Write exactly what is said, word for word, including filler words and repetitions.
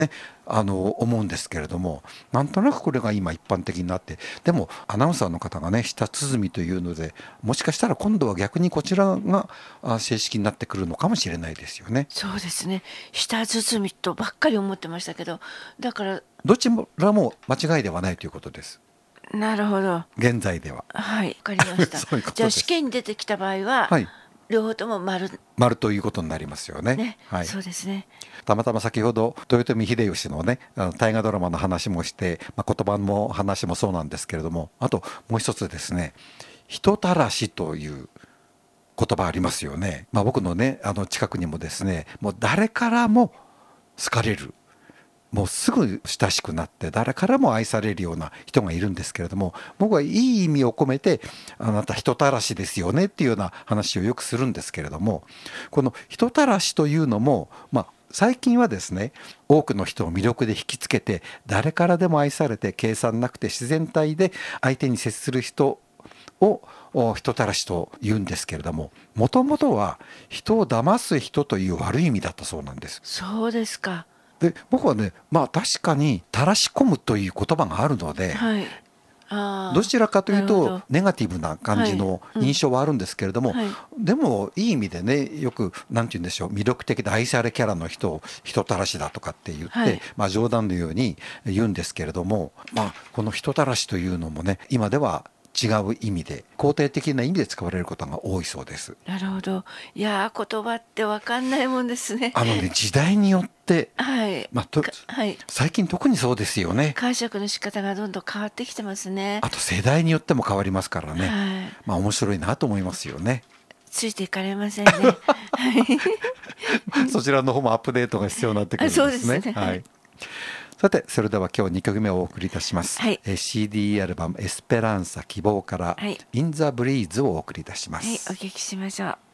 あの思うんですけれども、なんとなくこれが今一般的になって、でもアナウンサーの方がね舌鼓というので、もしかしたら今度は逆にこちらがあ正式になってくるのかもしれないですよね。 そうですね。舌鼓とばっかり思ってましたけど、だからどちらも間違いではないということです、 なるほど。 現在では。 はい、わかりました。 そういうこじゃあとです。 試験に出てきた場合は、 はい、 両方とも丸丸ということになりますよね。 ね、 はい。 そうですね。 たまたま先ほど豊臣秀吉のねあの大河ドラマの話もして、まあ、言葉の話もそうなんですけれども、あともう一つですね、人たらしという言葉ありますよね。まあ、僕のねあの近くにもですね、もう誰からも好かれる、もうすぐ親しくなって誰からも愛されるような人がいるんですけれども、僕はいい意味を込めてあなた人たらしですよねっていうような話をよくするんですけれども、この人たらしというのも、まあ最近はですね、多くの人を魅力で引きつけて誰からでも愛されて計算なくて自然体で相手に接する人を人たらしと言うんですけれども、もともとは人を騙す人という悪い意味だったそうなんです。 そうですか。 で僕はね、まあ確かにたらし込むという言葉があるので、 はい。ああ、 どちらかというとなるほど。 ネガティブな感はい。 じのうん。 印象はあるんですけれども、 はい。 でもいい意味でね、よくなんて言うんでしょう、魅力的で愛されキャラの人を人たらしだとかって言って、 はい。 まあ、冗談のように言うんですけれども、まあ、この人たらしというのもね、今では違う意味で肯定的な意味で使われることが多いそうです。 なるほど。いやー、言葉ってわかんないもんですね。 あのね、時代によって、 はい。 まあ、とかはい。 最近特にそうですよね。 解釈の仕方がどんどん変わってきてますね。 あと世代によっても変わりますからね。 はい。 まあ面白いなと思いますよね。 ついていかれませんね。はい。 そちらの方もアップデートが必要になってくあ、 るんですね。 そうですね。はい。 はい。さて、それでは今日にきょくめをお送りいたします。 はい。 えー シーディー アルバムエスペランサ希望からはい。 In the Breeze をお送りいたしまはい。おす。 聞きしましょう。